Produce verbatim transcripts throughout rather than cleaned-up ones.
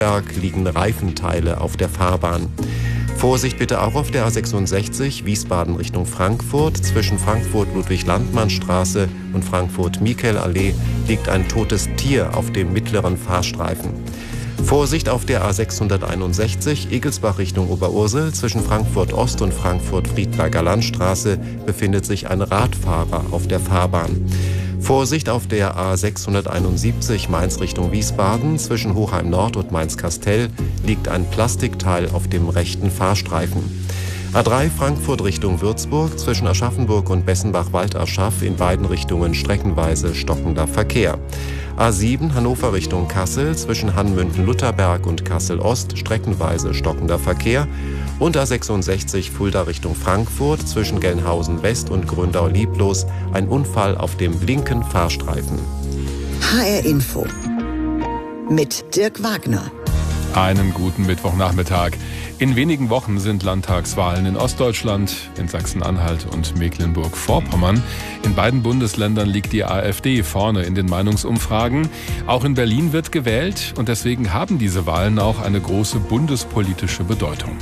Berg liegen Reifenteile auf der Fahrbahn. Vorsicht bitte auch auf der A sechsundsechzig, Wiesbaden Richtung Frankfurt. Zwischen Frankfurt-Ludwig-Landmann-Straße und Frankfurt-Michael-Allee liegt ein totes Tier auf dem mittleren Fahrstreifen. Vorsicht auf der A sechshunderteinundsechzig, Egelsbach Richtung Oberursel. Zwischen Frankfurt-Ost und Frankfurt-Friedberger Landstraße befindet sich ein Radfahrer auf der Fahrbahn. Vorsicht auf der A sechshunderteinundsiebzig, Mainz Richtung Wiesbaden. Zwischen Hochheim Nord und Mainz-Kastel liegt ein Plastikteil auf dem rechten Fahrstreifen. A drei Frankfurt Richtung Würzburg. Zwischen Aschaffenburg und Bessenbach-Waldaschaf in beiden Richtungen streckenweise stockender Verkehr. A sieben Hannover Richtung Kassel. Zwischen Hannmünden-Lutherberg und Kassel-Ost streckenweise stockender Verkehr. Und A sechsundsechzig Fulda Richtung Frankfurt. Zwischen Gelnhausen West und Gründau-Lieblos ein Unfall auf dem linken Fahrstreifen. H R Info mit Dirk Wagner. Einen guten Mittwochnachmittag. In wenigen Wochen sind Landtagswahlen in Ostdeutschland, in Sachsen-Anhalt und Mecklenburg-Vorpommern. In beiden Bundesländern liegt die AfD vorne in den Meinungsumfragen. Auch in Berlin wird gewählt und deswegen haben diese Wahlen auch eine große bundespolitische Bedeutung.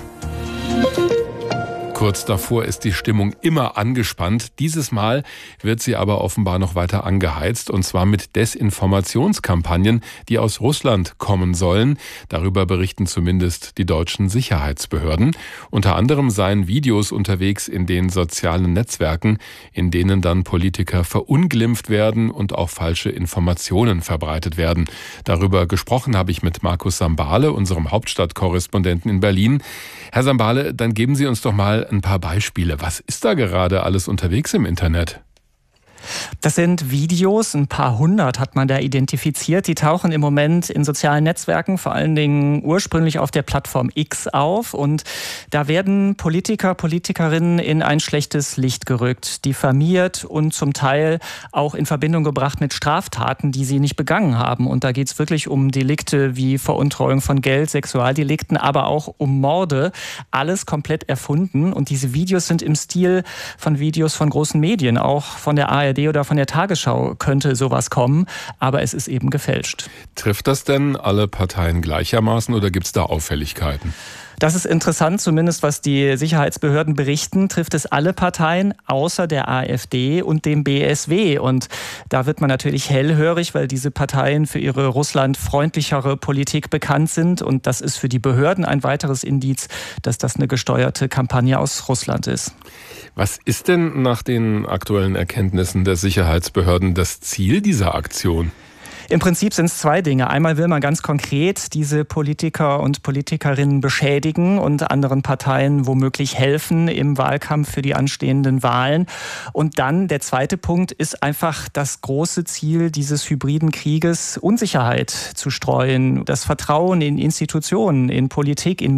Kurz davor ist die Stimmung immer angespannt. Dieses Mal wird sie aber offenbar noch weiter angeheizt, und zwar mit Desinformationskampagnen, die aus Russland kommen sollen. Darüber berichten zumindest die deutschen Sicherheitsbehörden. Unter anderem seien Videos unterwegs in den sozialen Netzwerken, in denen dann Politiker verunglimpft werden und auch falsche Informationen verbreitet werden. Darüber gesprochen habe ich mit Markus Sambale, unserem Hauptstadtkorrespondenten in Berlin. Herr Sambale, dann geben Sie uns doch mal ein paar Beispiele. Was ist da gerade alles unterwegs im Internet? Das sind Videos, ein paar hundert hat man da identifiziert. Die tauchen im Moment in sozialen Netzwerken, vor allen Dingen ursprünglich auf der Plattform X auf. Und da werden Politiker, Politikerinnen in ein schlechtes Licht gerückt, diffamiert und zum Teil auch in Verbindung gebracht mit Straftaten, die sie nicht begangen haben. Und da geht es wirklich um Delikte wie Veruntreuung von Geld, Sexualdelikten, aber auch um Morde. Alles komplett erfunden. Und diese Videos sind im Stil von Videos von großen Medien, auch von der A R D oder von der Tagesschau könnte sowas kommen, aber es ist eben gefälscht. Trifft das denn alle Parteien gleichermaßen oder gibt es da Auffälligkeiten? Das ist interessant, zumindest was die Sicherheitsbehörden berichten, trifft es alle Parteien außer der AfD und dem B S W. Und da wird man natürlich hellhörig, weil diese Parteien für ihre russlandfreundlichere Politik bekannt sind. Und das ist für die Behörden ein weiteres Indiz, dass das eine gesteuerte Kampagne aus Russland ist. Was ist denn nach den aktuellen Erkenntnissen der Sicherheitsbehörden das Ziel dieser Aktion? Im Prinzip sind es zwei Dinge. Einmal will man ganz konkret diese Politiker und Politikerinnen beschädigen und anderen Parteien womöglich helfen im Wahlkampf für die anstehenden Wahlen. Und dann der zweite Punkt ist einfach das große Ziel dieses hybriden Krieges, Unsicherheit zu streuen, das Vertrauen in Institutionen, in Politik, in